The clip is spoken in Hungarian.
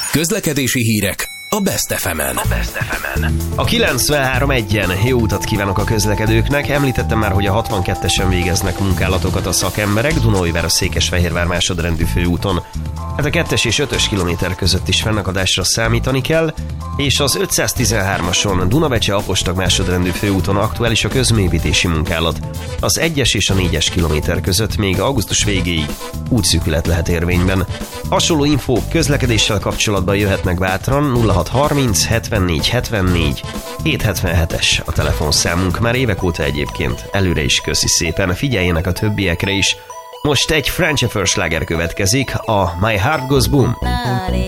Közlekedési hírek a Best FM-en. A 93.1-en jó utat kívánok a közlekedőknek. Említettem már, hogy a 62-esen végeznek munkálatokat a szakemberek Dunaújváros-Székesfehérvár másodrendű főúton. Hát a 2-es és 5-ös kilométer között is fennakadásra számítani kell, és az 513-ason Dunabecse-Apostag másodrendű főúton aktuális a közműépítési munkálat. Az 1-es és a 4-es kilométer között még augusztus végéig útszűkület lehet érvényben. Hasonló infók közlekedéssel kapcsolatban jöhetnek bátran 0630 74 74 777-es a telefonszámunk, már évek óta egyébként. Előre is köszi szépen, figyeljenek a többiekre is. Most egy French Affair sláger következik, a My Heart Goes Boom.